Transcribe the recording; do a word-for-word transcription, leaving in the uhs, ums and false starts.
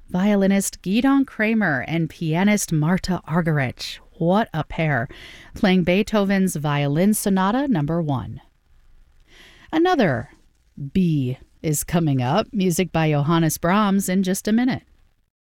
violinist Gidon Kramer and pianist Marta Argerich. What a pair, playing Beethoven's Violin Sonata number one. Another B is coming up, music by Johannes Brahms, in just a minute.